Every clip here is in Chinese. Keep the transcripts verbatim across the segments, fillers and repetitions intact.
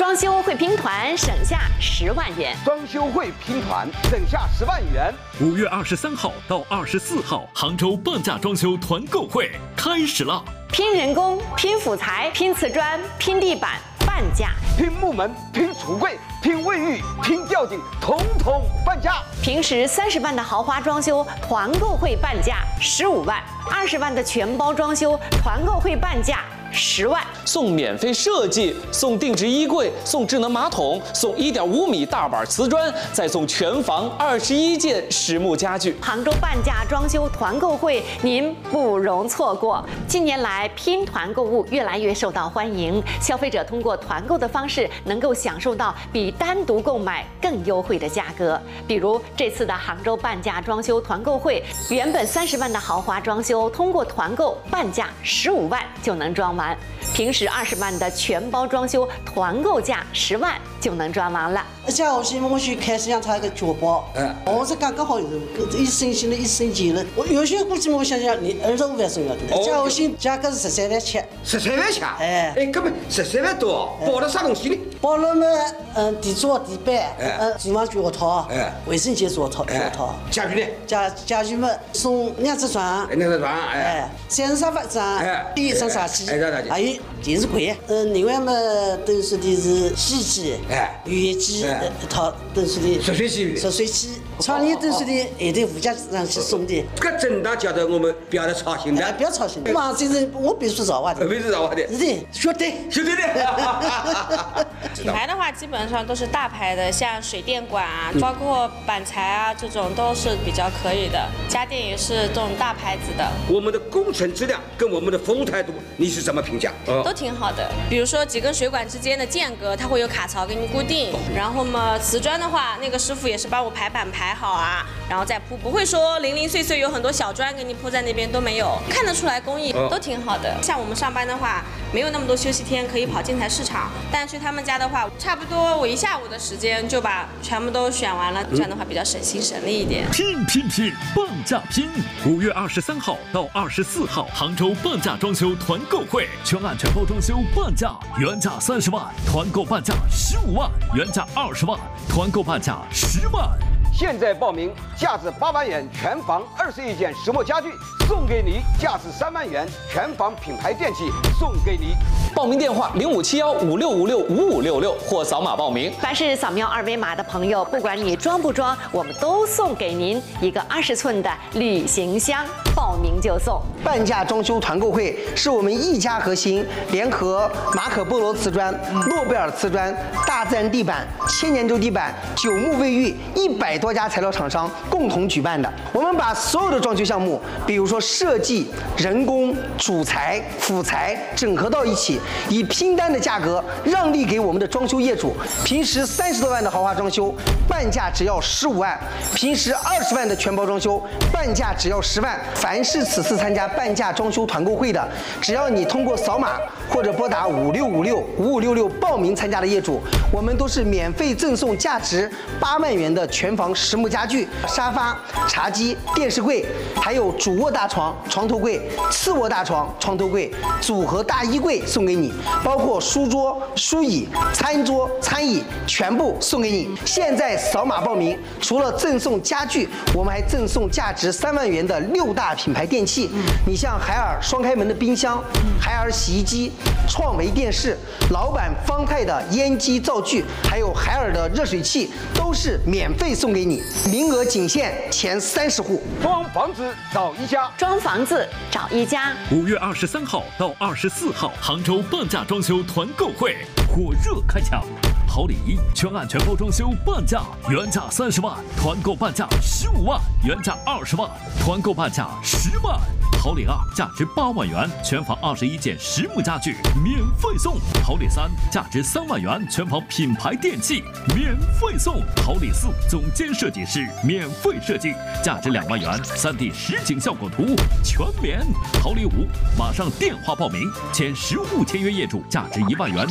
装修会拼团省下十万元， 装修会拼团省下十万元。 五月二十三号到二十四号，杭州半价装修团购会开始了。 拼人工、拼辅材、拼瓷砖、拼地板，半价； 拼木门、拼橱柜、拼卫浴、拼吊顶，统统半价。 平时三十万的豪华装修，团购会半价十五万；二十万的全包装修，团购会半价十万。 送免费设计，送定制衣柜，送智能马桶，送一点五米大板瓷砖，再送全房二十一件实木家具。 杭州半价装修团购会，您不容错过。近年来，拼团购物越来越受到欢迎，消费者通过团购的方式，能够享受到比单独购买更优惠的价格。比如这次的杭州半价装修团购会，原本三十万的豪华装修，通过团购半价十五万就能装完。平时二十万的全包装修，团购价十万就能装完了。 假如说我去开始养它一个脚包，嗯，我是刚刚好一升新的一升级了。我有些估计我想想，你二十五万送了，假如说价格是十三万七， 十三万七， 哎， 哎，根本十三万多，包了啥东西呢？ 包了嘛，嗯，地桌、地板，嗯，厨房脚套，哎，卫生间脚套，脚套， 家具呢？ 家家具嘛，送两只床， 两只床，哎， 三张沙发张，哎，第一张茶几，还有电视柜，嗯，另外嘛，等于说的是洗衣机，哎，浴机。一套等于说的热水器， 热水器，床里等于说的还得附加上去送的。 这个真的叫做我们不要再操心的， 不要操心。嘛，这人我必须绕话的， 必须绕话的， 是的，绝对， 绝对的。 品牌的话，基本上都是大牌的，像水电管啊，包括板材啊，这种都是比较可以的。家电也是这种大牌子的。 我们的工程质量跟我们的服务态度，你是怎么评价？ 都挺好的。比如说几根水管之间的间隔，它会有卡槽给你固定，然后嘛。瓷砖的话，那个师傅也是帮我排板排好啊，然后再铺，不会说零零碎碎有很多小砖给你铺在那边都没有，看得出来工艺都挺好的。像我们上班的话，没有那么多休息天可以跑建材市场，但去他们家的话，差不多我一下午的时间就把全部都选完了，这样的话比较省心省力一点。 拼拼拼，半价拼！五月二十三号到二十四号，杭州半价装修团购会，全案全包装修半价，原价三十万，团购半价十五万，原价二十万。团购半价十万， 现在报名，价值八万元全房二十一件实木家具送给你，价值三万元全房品牌电器送给你。 报名电话零五七幺五六五六五五六六或扫码报名。 凡是扫描二维码的朋友，不管你装不装，我们都送给您一个二十寸的旅行箱，报名就送。 半价装修团购会是我们一家核心联合马可波罗瓷砖、诺贝尔瓷砖、大自然地板、千年洲地板、九牧卫浴一百多家材料厂商共同举办的。我们把所有的装修项目，比如说设计、人工、主材、辅材整合到一起，以拼单的价格让利给我们的装修业主。平时三十多万的豪华装修，半价只要十五万；平时二十万的全包装修，半价只要十万。凡是此次参加半价装修团购会的，只要你通过扫码或者拨打五六五六五五六六报名参加的业主，我们都是免费赠送价值八万元的全房实木家具、沙发、茶几、电视柜，还有主卧大床、床头柜、次卧大床、床头柜、组合大衣柜送给你，包括书桌、书椅、餐桌、餐椅全部送给你。现在扫码报名，除了赠送家具，我们还赠送价值三万元的六大品牌电器。你像海尔双开门的冰箱、海尔洗衣机、创维电视、老板方太的烟机灶具，还有海尔的热水器，都是免费送给你，名额仅限前三十户。 装房子找一家， 装房子找一家。 五月二十三号到二十四号，杭州半价装修团购会火热开抢。好礼一，全案全包装修半价，原价三十万，团购半价十五万，原价二十万，团购半价十万。好礼二，价值八万元，全房二十一件实木家具免费送。好礼三，价值三万元，全房品牌电器免费送。好礼四，总监设计师免费设计，价值两万元，三 D 实景效果图全免。好礼五，马上电话报名，签实物签约业主价值一万元定制衣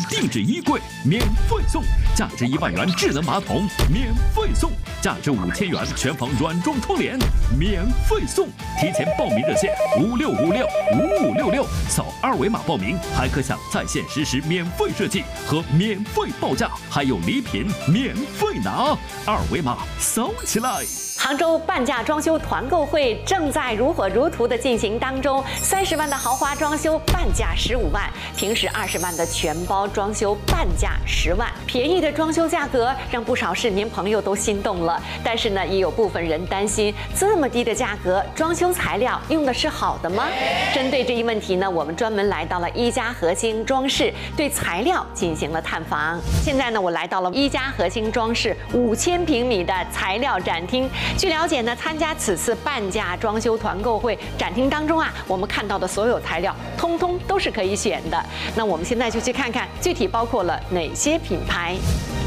衣柜免费送，价值一万元智能马桶免费送，价值五千元全房软装窗帘免费送。提前报名热线五六五六五五六六，扫二维码报名，还可享在线实时免费设计和免费报价，还有礼品免费拿。二维码扫起来！ 杭州半价装修团购会正在如火如荼的进行当中，三十万的豪华装修半价十五万，平时二十万的全包装修半价十万。便宜的装修价格让不少市民朋友都心动了，但是呢，也有部分人担心，这么低的价格，装修材料用的是好的吗？针对这一问题呢，我们专门来到了一家核心装饰，对材料进行了探访。现在呢，我来到了一家核心装饰五千平米的材料展厅。据了解呢，参加此次半价装修团购会展厅当中啊，我们看到的所有材料，通通都是可以选的。那我们现在就去看看具体包括了哪些品牌。